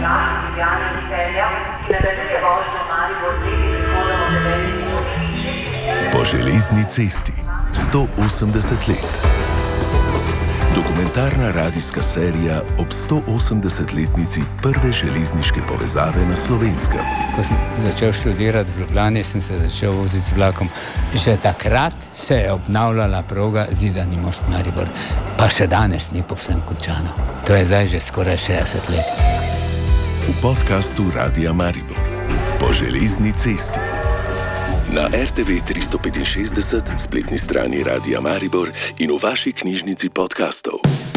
Po železni cesti 180 let. Dokumentarna radijska serija ob 180-letnici prve železniške povezave na Slovenskem. Ko sem začel študirati v Ljubljani, sem se začel voziti z vlakom. Že takrat se je obnavljala proga Zidani most Maribor, pa še danes ni povsem končano. To je zdaj že skoraj 60 let. V podkastu Radia Maribor Po železni cesti. Na RTV 365, spletni strani Radia Maribor in v vaši knjižnici podkastov.